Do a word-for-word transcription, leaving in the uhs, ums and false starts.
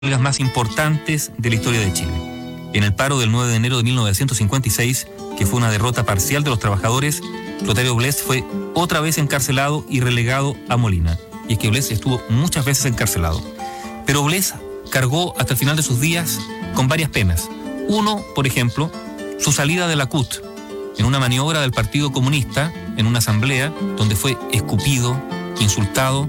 huelgas más importantes de la historia de Chile. En el paro del nueve de enero de mil novecientos cincuenta y seis, que fue una derrota parcial de los trabajadores, Flotario Blest fue otra vez encarcelado y relegado a Molina. Y es que Blest estuvo muchas veces encarcelado. Pero Blest cargó hasta el final de sus días con varias penas. Uno, por ejemplo, su salida de la C U T, en una maniobra del Partido Comunista, en una asamblea donde fue escupido, insultado